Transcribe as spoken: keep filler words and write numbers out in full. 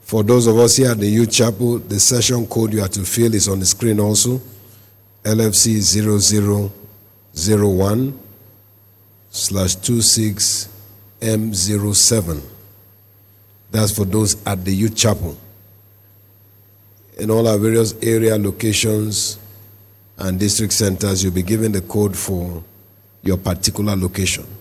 For those of us here at the Youth Chapel, the session code you have to fill is on the screen also. L F C zero zero zero one slash two six M zero seven. That's for those at the Youth Chapel. In all our various area locations and district centers, you'll be given the code for your particular location.